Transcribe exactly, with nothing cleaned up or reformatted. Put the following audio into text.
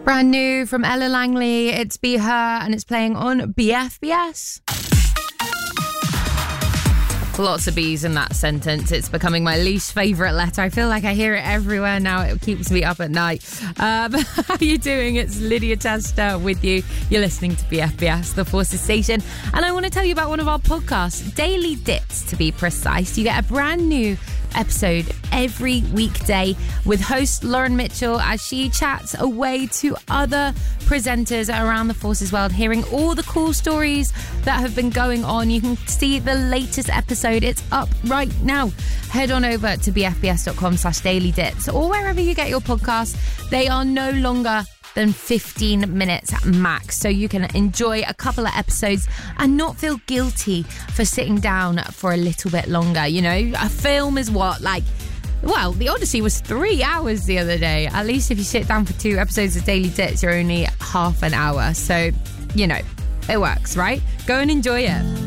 Brand new from Ella Langley. It's Be Her and it's playing on B F B S. Lots of B's in that sentence. It's becoming my least favourite letter. I feel like I hear it everywhere now. It keeps me up at night. Um, how are you doing? It's Lydia Tester with you. You're listening to B F B S, the Forces Station. And I want to tell you about one of our podcasts, Daily Dits to be precise. You get a brand new episode every weekday with host Lauren Mitchell as she chats away to other presenters around the Forces world, hearing all the cool stories that have been going on. You can see the latest episode. It's up right now. Head on over to bfbs.com slash daily dits or wherever you get your podcasts. They are no longer than fifteen minutes max, so you can enjoy a couple of episodes and not feel guilty for sitting down for a little bit longer. You know, a film is what, like, well, The Odyssey was three hours the other day. At least if you sit down for two episodes of Daily Dits, you're only half an hour. So, you know, it works, right? Go and enjoy it.